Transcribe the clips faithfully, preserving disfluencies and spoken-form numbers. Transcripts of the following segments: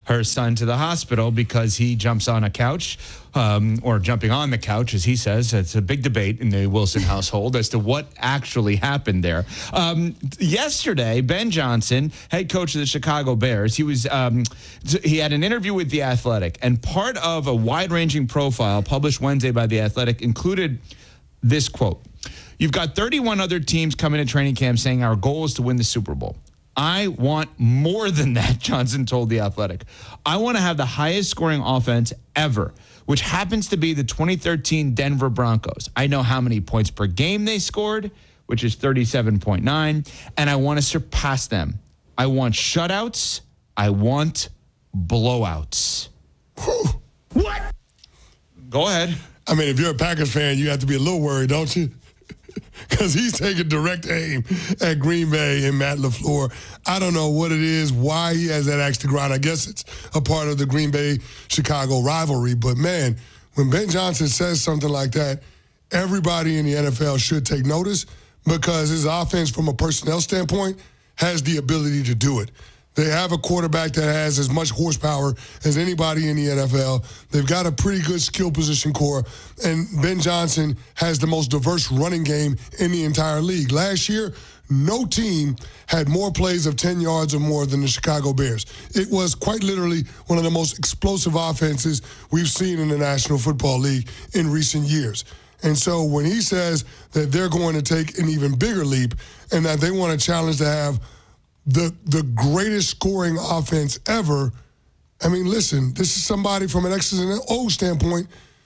her son to the hospital because he jumps on a couch, um, or jumping on the couch, as he says. It's a big debate in the Wilson household as to what actually happened there. Um, yesterday, Ben Johnson, head coach of the Chicago Bears, he was um, he had an interview with The Athletic, and part of a wide-ranging profile published Wednesday by The Athletic included this quote. You've got thirty-one other teams coming to training camp saying our goal is to win the Super Bowl. I want more than that, Johnson told The Athletic. I want to have the highest scoring offense ever, which happens to be the twenty thirteen Denver Broncos. I know how many points per game they scored, which is thirty-seven point nine, and I want to surpass them. I want shutouts. I want blowouts. What? Go ahead. I mean, if you're a Packers fan, you have to be a little worried, don't you? Because he's taking direct aim at Green Bay and Matt LaFleur. I don't know what it is, why he has that axe to grind. I guess it's a part of the Green Bay-Chicago rivalry. But, man, when Ben Johnson says something like that, everybody in the N F L should take notice because his offense, from a personnel standpoint, has the ability to do it. They have a quarterback that has as much horsepower as anybody in the N F L. They've got a pretty good skill position core, and Ben Johnson has the most diverse running game in the entire league. Last year, no team had more plays of ten yards or more than the Chicago Bears. It was quite literally one of the most explosive offenses we've seen in the National Football League in recent years. And so when he says that they're going to take an even bigger leap and that they want a challenge to have the the greatest scoring offense ever, I mean, listen, this is somebody from an X's and O's standpoint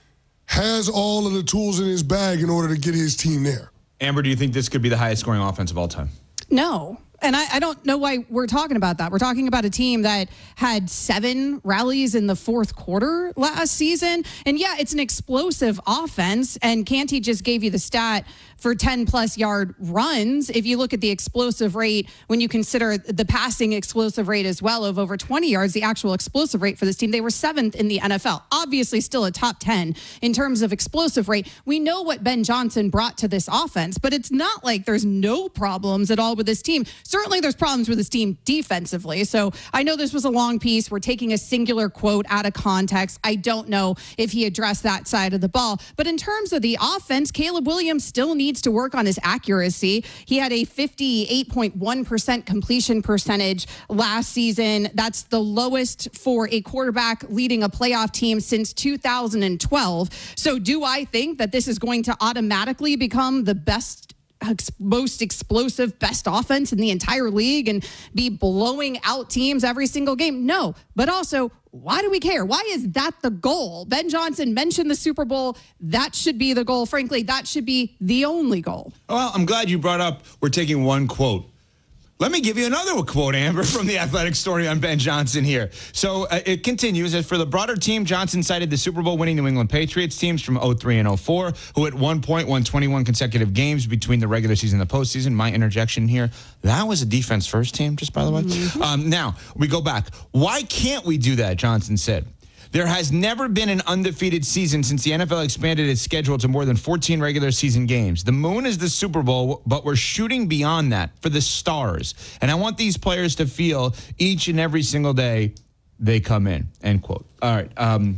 has all of the tools in his bag in order to get his team there. Amber, do you think this could be the highest scoring offense of all time? No. And I, I don't know why we're talking about that. We're talking about a team that had seven rallies in the fourth quarter last season. And, yeah, it's an explosive offense. And Canty just gave you the stat for ten-plus yard runs. If you look at the explosive rate, when you consider the passing explosive rate as well of over twenty yards, the actual explosive rate for this team, they were seventh in the N F L. Obviously still a top ten in terms of explosive rate. We know what Ben Johnson brought to this offense, but it's not like there's no problems at all with this team. Certainly there's problems with this team defensively. So I know this was a long piece. We're taking a singular quote out of context. I don't know if he addressed that side of the ball. But in terms of the offense, Caleb Williams still needs to work on his accuracy. He had a fifty-eight point one percent completion percentage last season. That's the lowest for a quarterback leading a playoff team since two thousand twelve. So do I think that this is going to automatically become the best, most explosive, best offense in the entire league and be blowing out teams every single game? No. But also, why do we care? Why is that the goal? Ben Johnson mentioned the Super Bowl. That should be the goal. Frankly, that should be the only goal. Well, I'm glad you brought up we're taking one quote. Let me give you another quote, Amber, from the Athletic story on Ben Johnson here. So uh, it continues. As for the broader team, Johnson cited the Super Bowl winning New England Patriots teams from oh three and oh four, who at one point won twenty-one consecutive games between the regular season and the postseason. My interjection here, that was a defense-first team, just by the way. Mm-hmm. Um, now, we go back. Why can't we do that, Johnson said. There has never been an undefeated season since the N F L expanded its schedule to more than fourteen regular season games. The moon is the Super Bowl, but we're shooting beyond that for the stars. And I want these players to feel each and every single day they come in, end quote. All right. Um,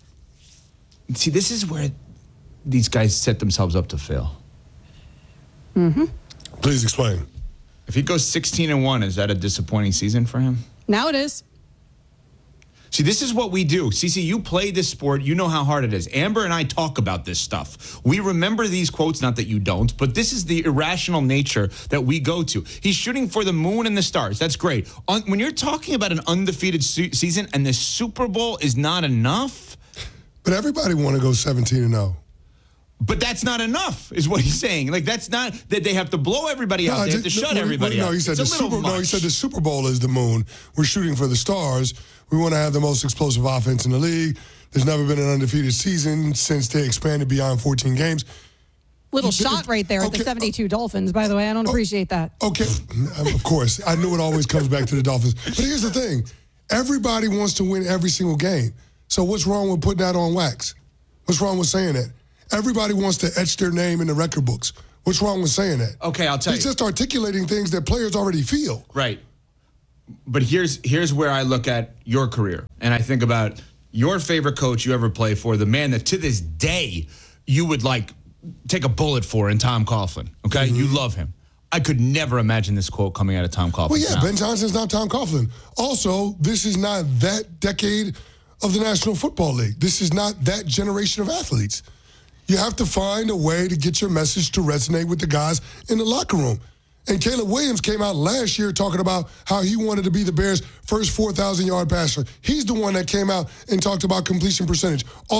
see, this is where these guys set themselves up to fail. Mm-hmm. Please explain. If he goes sixteen and one, is that a disappointing season for him? Now it is. See, this is what we do. Cece, you play this sport. You know how hard it is. Amber and I talk about this stuff. We remember these quotes, not that you don't, but this is the irrational nature that we go to. He's shooting for the moon and the stars. That's great. On, when you're talking about an undefeated su- season and the Super Bowl is not enough. But everybody want to go seventeen and oh. But that's not enough, is what he's saying. Like, that's not that they have to blow everybody no, out. They just, have to shut no, everybody no, out. He said it's the a little Super, much. no, he said the Super Bowl is the moon. We're shooting for the stars. We want to have the most explosive offense in the league. There's never been an undefeated season since they expanded beyond fourteen games. Little shot right there at okay, the seventy-two Dolphins, by the way. I don't appreciate that. Okay, of course. I knew it always comes back to the Dolphins. But here's the thing. Everybody wants to win every single game. So what's wrong with putting that on wax? What's wrong with saying that? Everybody wants to etch their name in the record books. What's wrong with saying that? Okay, I'll tell He's you. just articulating things that players already feel. Right. but here's here's where I look at your career, and I think about your favorite coach you ever played for, the man that to this day you would like take a bullet for in Tom Coughlin. Okay, mm-hmm. You love him. I could never imagine this quote coming out of Tom Coughlin. Well, yeah, now. Ben Johnson's not Tom Coughlin. Also, this is not that decade of the National Football League. This is not that generation of athletes. You have to find a way to get your message to resonate with the guys in the locker room. And Caleb Williams came out last year talking about how he wanted to be the Bears' first four thousand yard passer. He's the one that came out and talked about completion percentage.